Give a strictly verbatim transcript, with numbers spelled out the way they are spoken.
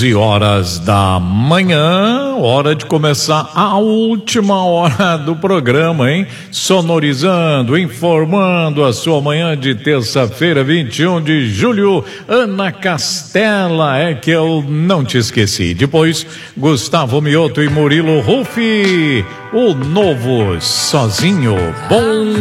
onze horas da manhã, hora de começar a última hora do programa, hein? Sonorizando, informando a sua manhã de terça-feira, vinte e um de julho. Ana Castela, é que eu não te esqueci. Depois, Gustavo Mioto e Murilo Ruffi, o novo Sozinho. Bom